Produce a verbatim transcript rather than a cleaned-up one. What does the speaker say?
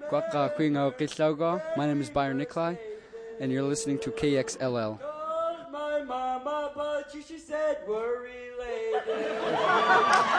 Kwaka Kwingo Kitlaugo. My name is Byron Nikolai, and you're listening to K X L L. Called my mama, but she, she said we're related.